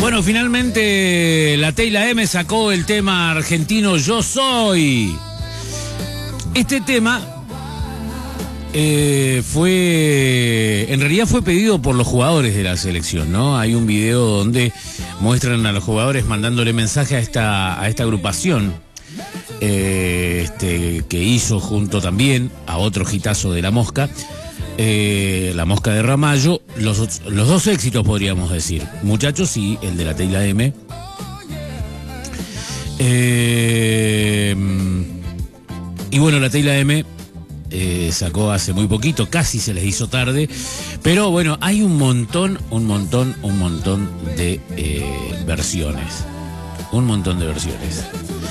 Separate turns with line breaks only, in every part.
Bueno, finalmente la Teyla M sacó el tema argentino Yo Soy. Este tema en realidad fue pedido por los jugadores de la selección, ¿no? Hay un video donde muestran a los jugadores mandándole mensaje a esta agrupación que hizo junto también a otro hitazo de La Mosca. La Mosca de Ramallo, los dos éxitos podríamos decir, Muchachos y el de la Teyla M. Y bueno, la Teyla M sacó hace muy poquito, casi se les hizo tarde, pero bueno, hay un montón de versiones, un montón de versiones.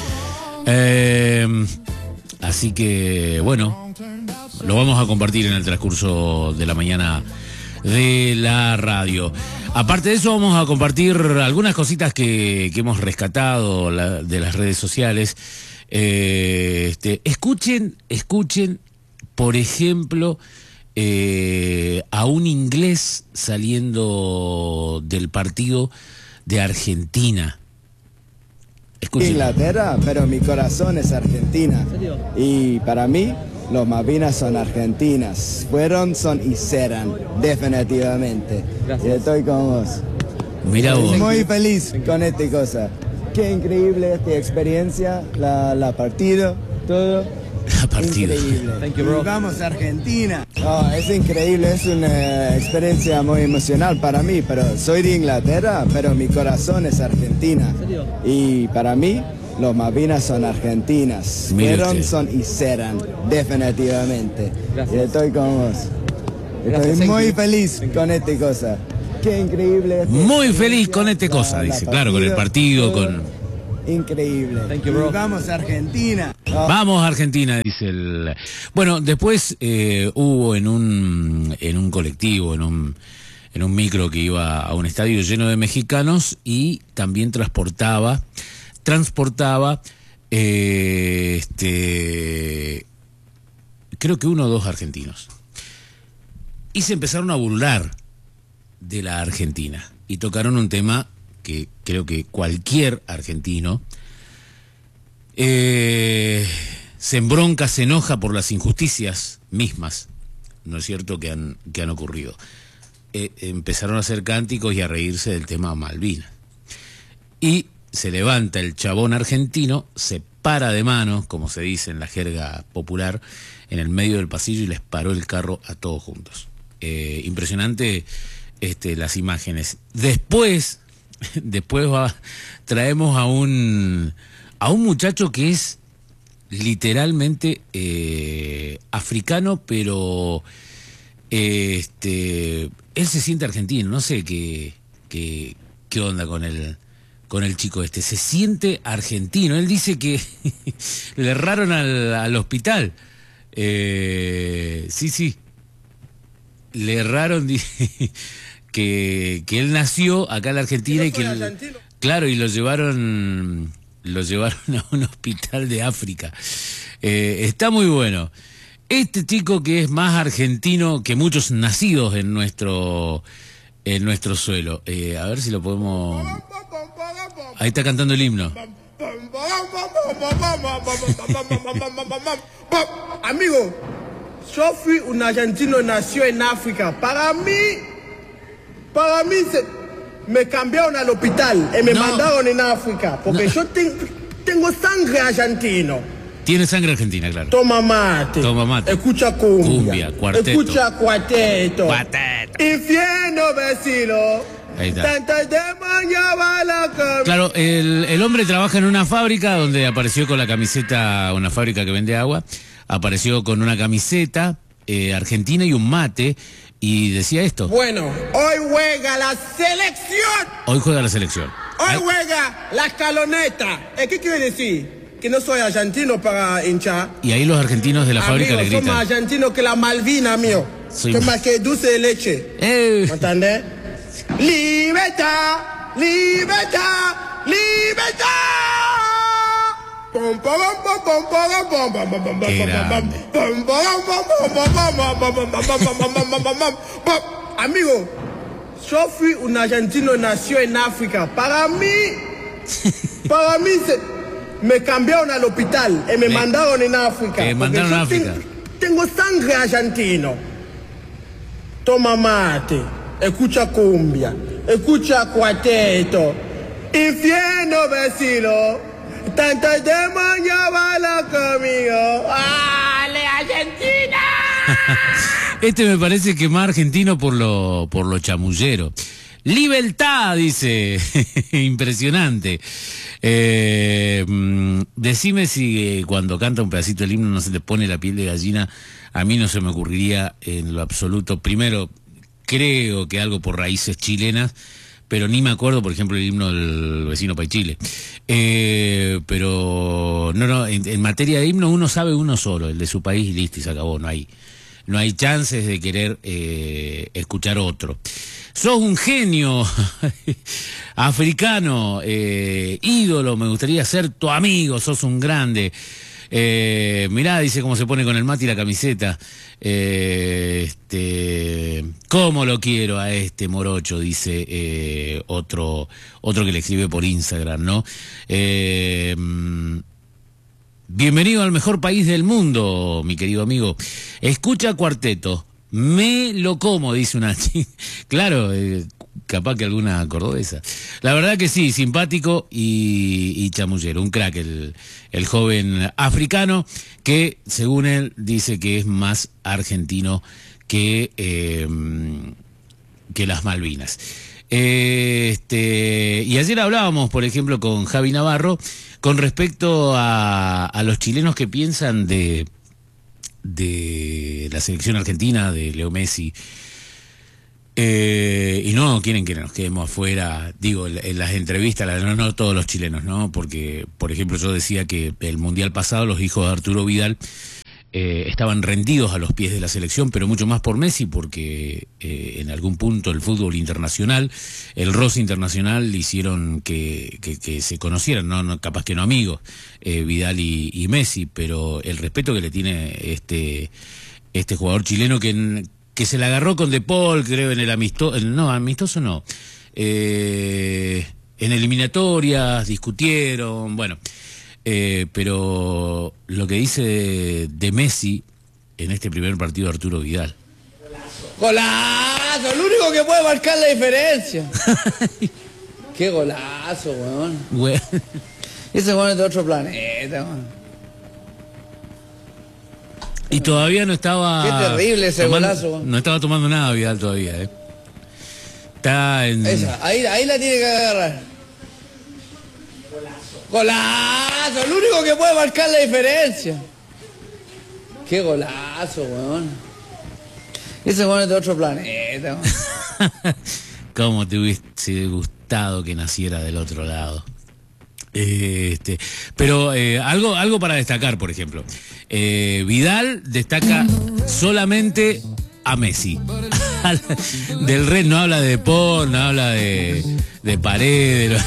Así que bueno, lo vamos a compartir en el transcurso de la mañana de la radio. Aparte de eso, vamos a compartir algunas cositas que hemos rescatado de las redes sociales. Escuchen, por ejemplo, a un inglés saliendo del partido de Argentina. Escuchen.
Inglaterra, pero mi corazón es Argentina.
¿En serio?
Y para mí, los Malvinas son argentinas. Fueron, son y serán, definitivamente.
Gracias.
Y estoy con vos.
Mirá vos.
Muy feliz con esta cosa. Qué increíble esta experiencia, la partido, todo.
La partida.
Increíble.
Thank you, bro.
Y vamos Argentina. Oh, es increíble, es una experiencia muy emocional para mí, pero soy de Inglaterra, pero mi corazón es Argentina.
¿En serio?
Y para mí, los Malvinas son argentinas.
Mire
Fueron,
usted.
son y serán, definitivamente.
Gracias.
Y estoy con vos.
Gracias,
Estoy
thank
muy
you.
feliz con esta cosa. Qué increíble. esta
Muy feliz
experiencia,
con esta cosa, dice, claro, con el partido,
todo.
con...
Increíble.
Thank you, bro.
Y vamos Argentina. Oh.
Vamos Argentina, dice el... Bueno, después hubo en un colectivo, en un micro que iba a un estadio lleno de mexicanos y también transportaba creo que 1 o 2 argentinos. Y se empezaron a burlar de la Argentina y tocaron un tema que creo que cualquier argentino se embronca, se enoja por las injusticias mismas, ¿no es cierto?, que han ocurrido. Empezaron a hacer cánticos y a reírse del tema Malvinas. Y se levanta el chabón argentino, se para de manos, como se dice en la jerga popular, en el medio del pasillo y les paró el carro a todos juntos. Impresionante las imágenes. Después traemos a un muchacho que es literalmente africano, pero él se siente argentino. No sé qué onda con el chico este. Se siente argentino. Él dice que le erraron al hospital. Sí. Le erraron, que él nació acá en la Argentina y que claro, y lo llevaron a un hospital de África. Está muy bueno. Este chico que es más argentino que muchos nacidos en nuestro suelo. A ver si lo podemos... Ahí está cantando el himno.
Amigo, yo fui un argentino nació en África. Para mí me cambiaron al hospital y me mandaron en África. Porque yo tengo sangre argentino.
Tiene sangre argentina, claro.
Toma mate. Escucha cumbia.
Cuarteto.
Escucha cuarteto. Infierno vecino.
Ahí está.
Tantas demonios va la cama.
Claro, el hombre trabaja en una fábrica donde apareció con la camiseta, una fábrica que vende agua, apareció con una camiseta argentina y un mate, y decía esto.
Bueno, hoy juega la selección.
Hoy juega la selección.
Hoy juega la escaloneta. ¿Qué quiere decir? Que no soy argentino para hinchar.
Y ahí los argentinos de la fábrica le gritan.
Soy más argentino que la Malvina, mío. Soy más que dulce de leche. ¿Me entendés? Libertad, libertad, libertad.
Qué grande.
Amigo, yo fui un argentino nació en África. Para mí me cambiaron al hospital y me mandaron en África.
Mandaron a África.
Tengo sangre argentino. Toma mate, escucha cumbia, escucha cuarteto. Infierno vecino, tantos demonios baila conmigo. ¡Ale, Argentina!
Este me parece que más argentino por lo chamullero. Libertad, dice. Impresionante. Decime si cuando canta un pedacito del himno no se te pone la piel de gallina. A mí no se me ocurriría en lo absoluto. Primero, creo que algo por raíces chilenas, pero ni me acuerdo, por ejemplo, el himno del vecino país Chile. Pero no, en materia de himno uno sabe uno solo, el de su país, y listo, y se acabó. No hay chances de querer escuchar otro. Sos un genio africano, ídolo, me gustaría ser tu amigo, sos un grande. Mirá, dice cómo se pone con el mate y la camiseta. Cómo lo quiero a este morocho, dice otro que le escribe por Instagram, ¿no? Bienvenido al mejor país del mundo, mi querido amigo. Escucha cuarteto. Me lo como, dice una chica. Claro, capaz que alguna cordobesa. La verdad que sí, simpático y chamullero. Un crack el joven africano que, según él, dice que es más argentino que las Malvinas. Y ayer hablábamos, por ejemplo, con Javi Navarro con respecto a los chilenos que piensan de la selección argentina, de Leo Messi, y no quieren que nos quedemos afuera, digo, en las entrevistas, no todos los chilenos, ¿no? Porque, por ejemplo, yo decía que el Mundial pasado los hijos de Arturo Vidal estaban rendidos a los pies de la selección, pero mucho más por Messi, porque en algún punto el fútbol internacional, el roce internacional, hicieron que se conocieran, no capaz que no amigos, Vidal y Messi, pero el respeto que le tiene este jugador chileno que se la agarró con De Paul, creo, en el amistoso no, en eliminatorias, discutieron, bueno. Pero lo que dice de Messi en este primer partido de Arturo Vidal.
¡Golazo! El único que puede marcar la diferencia. ¡Qué golazo, weón! Ese weón es de otro planeta, weón.
Y todavía no estaba...
¡Qué terrible ese golazo, weón!
No estaba tomando nada Vidal todavía, Está en...
Esa, ahí la tiene que agarrar. ¡Golazo! El único que puede marcar la diferencia. ¡Qué golazo, weón! Ese weón es de otro planeta, weón.
¿Cómo te hubiese gustado que naciera del otro lado? Pero algo para destacar, por ejemplo. Vidal destaca solamente a Messi. Del Red no habla de Paul, no habla de Paredes.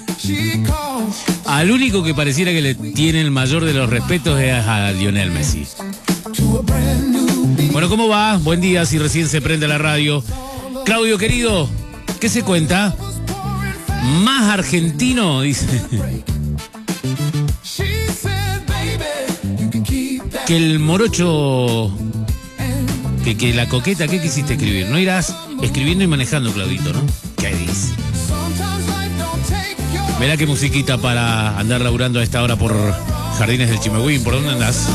Al único que pareciera que le tiene el mayor de los respetos es a Lionel Messi. Bueno, ¿cómo va? Buen día, si recién se prende la radio. Claudio, querido, ¿qué se cuenta? Más argentino, dice. Que el morocho... Que la coqueta, ¿qué quisiste escribir? No irás escribiendo y manejando, Claudito, ¿no? ¿Qué dice? Verá qué musiquita para andar laburando a esta hora por Jardines del Chimegüín. ¿Por dónde andás?